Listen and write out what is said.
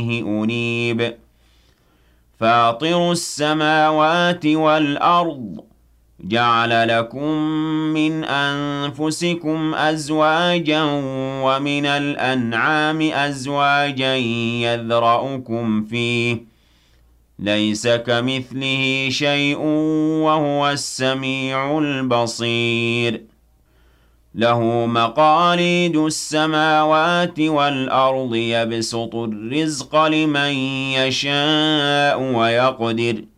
أنيب فاطر السماوات والأرض جعل لكم من أنفسكم أزواجا ومن الأنعام أزواجا يذرأكم فيه ليس كمثله شيء وهو السميع البصير له مقاليد السماوات والأرض يبسط الرزق لمن يشاء ويقدر